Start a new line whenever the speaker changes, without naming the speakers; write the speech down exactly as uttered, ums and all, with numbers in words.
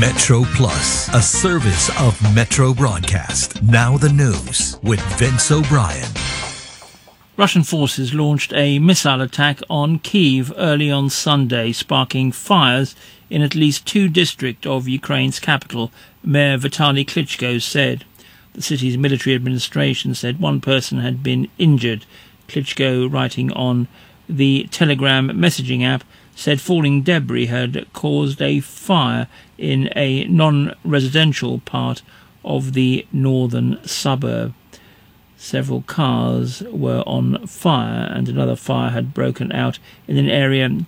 Metro Plus, a service of Metro Broadcast. Now the news with Vince O'Brien.
Russian forces launched a missile attack on Kyiv early on Sunday, sparking fires in at least two districts of Ukraine's capital, Mayor Vitaly Klitschko said. The city's military administration said one person had been injured. Klitschko, writing on the Telegram messaging app, said falling debris had caused a fire in a non-residential part of the northern suburb. Several cars were on fire and another fire had broken out in an area